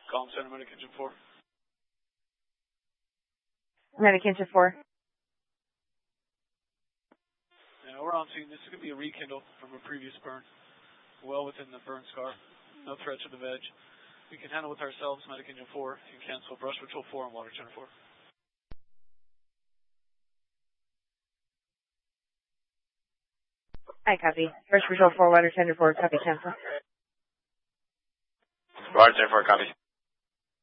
Column Center, Medic Engine 4. Medic Engine 4. Yeah, we're on scene. This is going to be a rekindle from a previous burn. Well within the burn scar. No threat to the veg. We can handle with ourselves, Medic Engine 4, and cancel Brush Patrol 4 and Water Center 4. I copy. Brush Patrol 4, Water Center 4, copy, cancel. Water Center 4, copy.